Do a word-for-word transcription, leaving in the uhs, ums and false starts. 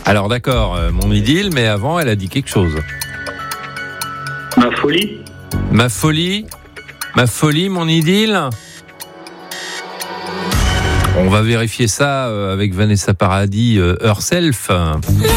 Alors d'accord, euh, mon idylle, mais avant, elle a dit quelque chose. Ma folie. Ma folie, ma folie, mon idylle. On va vérifier ça avec Vanessa Paradis, euh, herself.